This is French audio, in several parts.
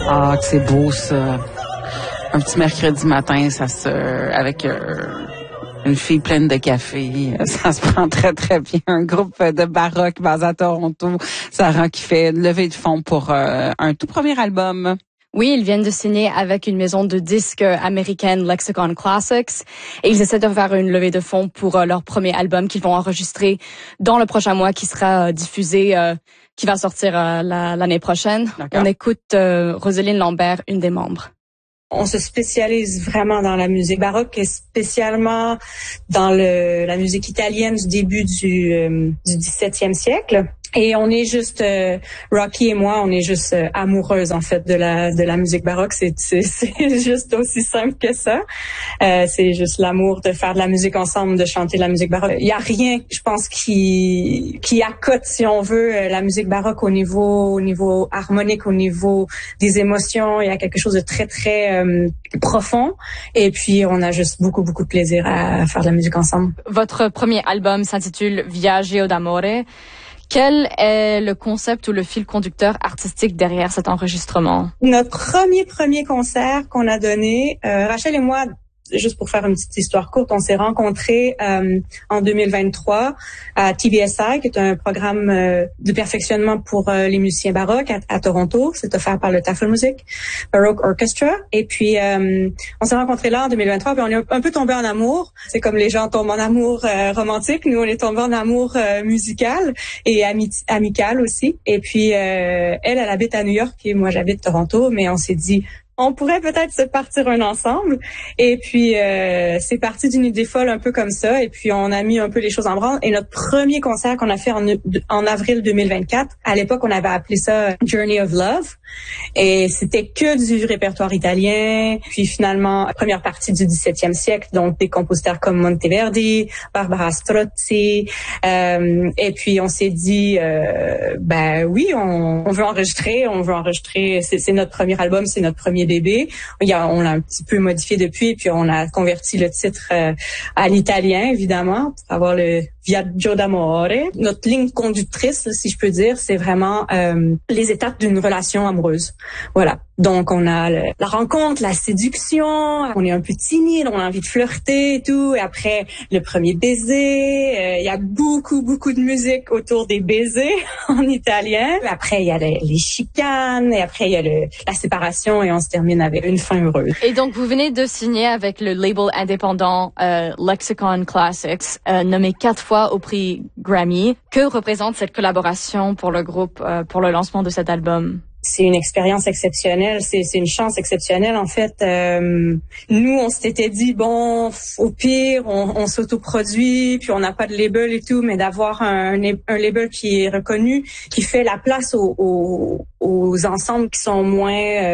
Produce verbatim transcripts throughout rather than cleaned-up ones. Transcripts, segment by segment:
Ah, que c'est beau, ça. Un petit mercredi matin, ça se... avec euh, une fille pleine de café, ça se prend très, très bien. Un groupe de baroque basé à Toronto, Sarah, qui fait une levée de fonds pour euh, un tout premier album. Oui, ils viennent de signer avec une maison de disques américaine, Lexicon Classics, et ils essaient de faire une levée de fonds pour euh, leur premier album qu'ils vont enregistrer dans le prochain mois, qui sera euh, diffusé, euh, qui va sortir euh, la, l'année prochaine. D'accord. On écoute euh, Roseline Lambert, une des membres. On se spécialise vraiment dans la musique baroque et spécialement dans le, la musique italienne du début du, euh, du dix-septième siècle. Et on est juste, euh, Rocky et moi, on est juste euh, amoureuses en fait de la de la musique baroque. C'est c'est, c'est juste aussi simple que ça. Euh, c'est juste l'amour de faire de la musique ensemble, de chanter de la musique baroque. Il y a rien, je pense, qui qui accote, si on veut, la musique baroque au niveau au niveau harmonique, au niveau des émotions. Il y a quelque chose de très très euh, profond. Et puis on a juste beaucoup beaucoup de plaisir à faire de la musique ensemble. Votre premier album s'intitule Viaggio d'amore. Quel est le concept ou le fil conducteur artistique derrière cet enregistrement? Notre premier premier concert qu'on a donné, euh, Rachel et moi, juste pour faire une petite histoire courte, on s'est rencontrés euh, en deux mille vingt-trois à T V S I, qui est un programme euh, de perfectionnement pour euh, les musiciens baroques à, à Toronto. C'est offert par le Tafelmusik Baroque Orchestra. Et puis, euh, on s'est rencontrés là en deux mille vingt-trois, puis on est un peu tombés en amour. C'est comme les gens tombent en amour euh, romantique. Nous, on est tombés en amour euh, musical et ami- amical aussi. Et puis, euh, elle, elle habite à New York et moi, j'habite Toronto, mais on s'est dit... on pourrait peut-être se partir un ensemble. Et puis, euh, c'est parti d'une idée folle un peu comme ça. Et puis, on a mis un peu les choses en branle. Et notre premier concert qu'on a fait en, en avril deux mille vingt-quatre, à l'époque, on avait appelé ça Journey of Love. Et c'était que du répertoire italien. Puis finalement, première partie du dix-septième siècle, donc des compositeurs comme Monteverdi, Barbara Strozzi. Euh, et puis, on s'est dit, euh, ben oui, on, on veut enregistrer, on veut enregistrer. C'est, c'est notre premier album, c'est notre premier bébé. Il y a, on l'a un petit peu modifié depuis, puis on a converti le titre euh, à l'italien, évidemment, pour avoir le Viaggio d'amore. Notre ligne conductrice, là, si je peux dire, c'est vraiment euh, les étapes d'une relation amoureuse. Voilà. Donc, on a le, la rencontre, la séduction, on est un peu timide, on a envie de flirter et tout. Et après, le premier baiser, euh, il y a beaucoup, beaucoup de musique autour des baisers en italien. Après, il y a les, les chicanes, et après, il y a le, la séparation, et on se termine avec une fin heureuse. Et donc, vous venez de signer avec le label indépendant euh, Lexicon Classics, euh, nommé quatre fois au prix Grammy. Que représente cette collaboration pour le groupe, euh, pour le lancement de cet album? C'est une expérience exceptionnelle, c'est, c'est une chance exceptionnelle. En fait, euh, nous, on s'était dit, bon, au pire, on, on s'autoproduit, puis on n'a pas de label et tout, mais d'avoir un, un label qui est reconnu, qui fait la place aux, aux, aux ensembles qui sont moins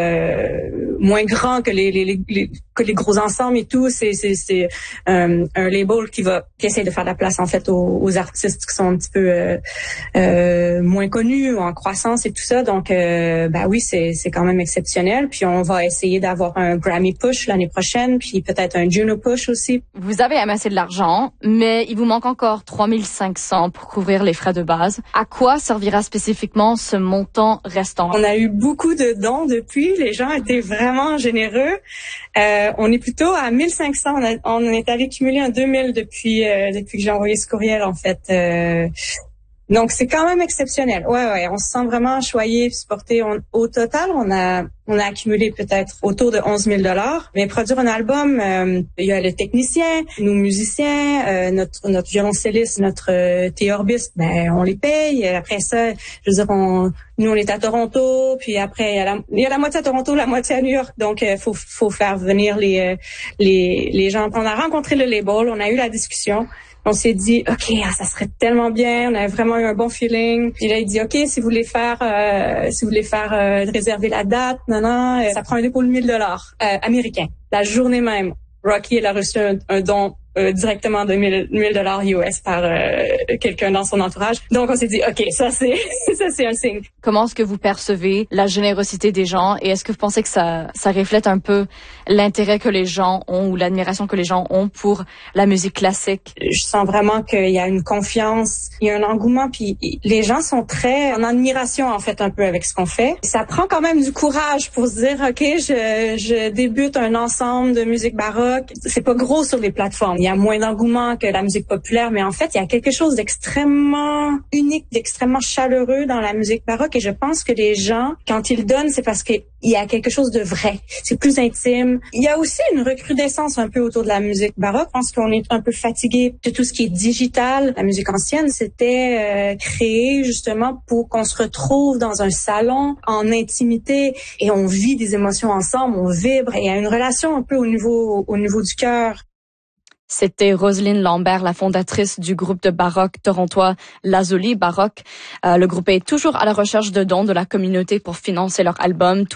euh, moins grands que les, les, les, que les gros ensembles et tout, c'est, c'est, c'est un, un label qui va qui essaie de faire la place, en fait, aux, aux artistes qui sont un petit peu euh, euh, moins connus ou en croissance et tout ça. Donc, euh, ben oui, c'est c'est quand même exceptionnel. Puis on va essayer d'avoir un Grammy Push l'année prochaine, puis peut-être un Juno Push aussi. Vous avez amassé de l'argent, mais il vous manque encore trois mille cinq cents pour couvrir les frais de base. À quoi servira spécifiquement ce montant restant? On a eu beaucoup de dons depuis. Les gens étaient vraiment généreux. Euh, on est plutôt à mille cinq cents. On, a, on est allé cumuler un deux mille depuis euh, depuis que j'ai envoyé ce courriel, en fait. Euh, Donc, c'est quand même exceptionnel. Ouais, ouais, on se sent vraiment choyé, supporté. On, au total, on a on a accumulé peut-être autour de onze mille dollars. Mais produire un album, euh, il y a le technicien, nos musiciens, euh, notre notre violoncelliste, notre euh, théorbiste, ben on les paye. Après ça, je veux dire, on, nous on est à Toronto, puis après il y a la, il y a la moitié à Toronto, la moitié à New York. Donc, il euh, faut faut faire venir les euh, les les gens. On a rencontré le label, on a eu la discussion. On s'est dit, OK, ah, ça serait tellement bien. On avait vraiment eu un bon feeling. Puis là, il dit, OK, si vous voulez faire, euh, si vous voulez faire euh, réserver la date, non, non, euh, ça prend un dépôt de mille dollars euh, américains. La journée même, Rocky, elle a reçu un, un don euh, directement de mille dollars U S par euh, quelqu'un dans son entourage. Donc, on s'est dit, OK, ça, c'est ça c'est un signe. Comment est-ce que vous percevez la générosité des gens et est-ce que vous pensez que ça, ça reflète un peu l'intérêt que les gens ont ou l'admiration que les gens ont pour la musique classique? Je sens vraiment qu'il y a une confiance, il y a un engouement, puis les gens sont très en admiration, en fait, un peu avec ce qu'on fait. Ça prend quand même du courage pour se dire, OK, je, je débute un ensemble de musique baroque. C'est pas gros sur les plateformes. Il y a moins d'engouement que la musique populaire, mais en fait, il y a quelque chose d'extrêmement unique, d'extrêmement chaleureux dans la musique baroque. Et je pense que les gens, quand ils donnent, c'est parce qu'il y a quelque chose de vrai. C'est plus intime. Il y a aussi une recrudescence un peu autour de la musique baroque. Je pense qu'on est un peu fatigué de tout ce qui est digital. La musique ancienne, c'était euh, créé justement pour qu'on se retrouve dans un salon en intimité et on vit des émotions ensemble, on vibre. Et il y a une relation un peu au niveau, au niveau du cœur. C'était Roselyne Lambert, la fondatrice du groupe de baroque torontois Lazuli Baroque. Euh, le groupe est toujours à la recherche de dons de la communauté pour financer leur album.